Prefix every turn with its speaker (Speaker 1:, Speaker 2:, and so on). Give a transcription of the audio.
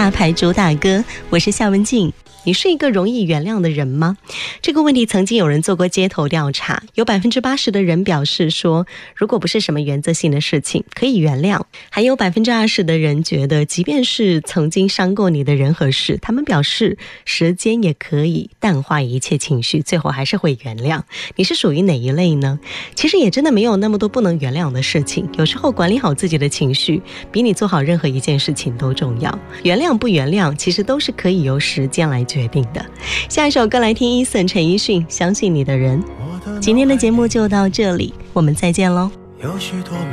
Speaker 1: 大牌主打歌，我是夏文静。你是一个容易原谅的人吗？这个问题曾经有人做过街头调查，有 80% 的人表示说，如果不是什么原则性的事情可以原谅，还有 20% 的人觉得即便是曾经伤过你的人和事，他们表示时间也可以淡化一切情绪，最后还是会原谅。你是属于哪一类呢？其实也真的没有那么多不能原谅的事情，有时候管理好自己的情绪比你做好任何一件事情都重要。原谅不原谅其实都是可以由时间来决定的。下一首歌来听Eason陈奕迅，相信你的人。今天的节目就到这里，我们再见咯。
Speaker 2: 有许多